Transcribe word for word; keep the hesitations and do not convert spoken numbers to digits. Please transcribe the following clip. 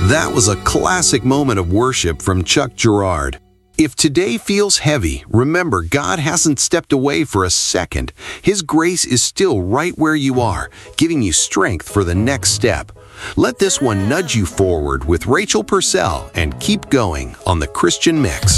That was a classic moment of worship from Chuck Girard. If today feels heavy, remember God hasn't stepped away for a second. His grace is still right where you are, giving you strength for the next step. Let this one nudge you forward with Rachel Purcell and Keep Going on the Christian Mix.